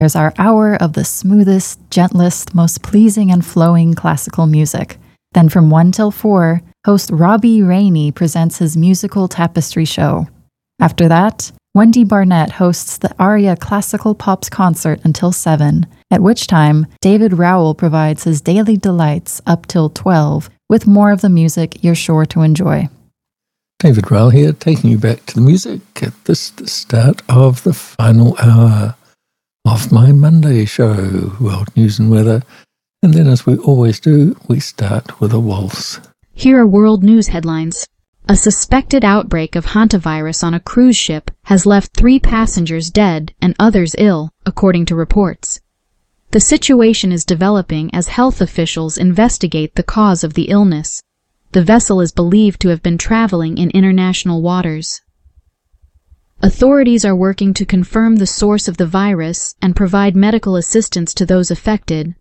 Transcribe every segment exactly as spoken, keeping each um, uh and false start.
Here's our hour of the smoothest, gentlest, most pleasing and flowing classical music. Then from one till four, host Robbie Rainey presents his musical tapestry show. After that, Wendy Barnett hosts the Aria Classical Pops concert until seven, at which time David Rowell provides his daily delights up till twelve, with more of the music you're sure to enjoy. David Rowell here, taking you back to the music at this the start of the final hour of my Monday show, World News and Weather. And then, as we always do, we start with a waltz. Here are world news headlines. A suspected outbreak of hantavirus on a cruise ship has left three passengers dead and others ill, according to reports. The situation is developing as health officials investigate the cause of the illness. The vessel is believed to have been traveling in international waters. Authorities are working to confirm the source of the virus and provide medical assistance to those affected.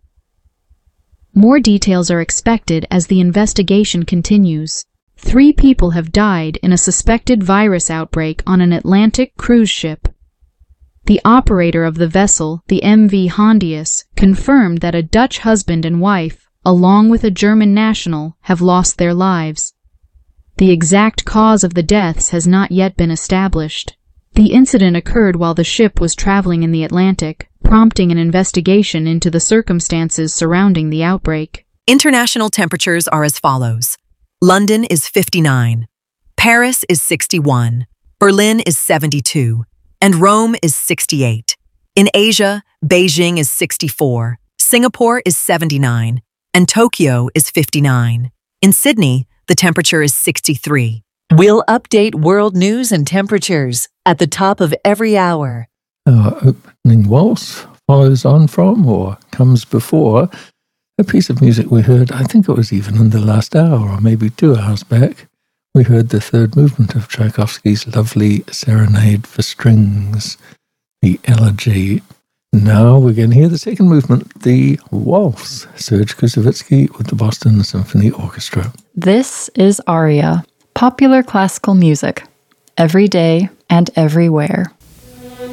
More details are expected as the investigation continues. Three people have died in a suspected virus outbreak on an Atlantic cruise ship. The operator of the vessel, the M V Hondius, confirmed that a Dutch husband and wife, along with a German national, have lost their lives. The exact cause of the deaths has not yet been established. The incident occurred while the ship was traveling in the Atlantic, prompting an investigation into the circumstances surrounding the outbreak. International temperatures are as follows. London is fifty-nine, Paris is sixty-one, Berlin is seventy-two, and Rome is sixty-eight. In Asia, Beijing is sixty-four, Singapore is seventy-nine, and Tokyo is fifty-nine. In Sydney, the temperature is sixty-three. We'll update world news and temperatures at the top of every hour. Our opening waltz follows on from, or comes before, a piece of music we heard, I think it was even in the last hour, or maybe two hours back. We heard the third movement of Tchaikovsky's lovely Serenade for Strings, the Elegy. Now we're going to hear the second movement, the waltz, Serge Koussevitzky with the Boston Symphony Orchestra. This is Aria, popular classical music, every day and everywhere.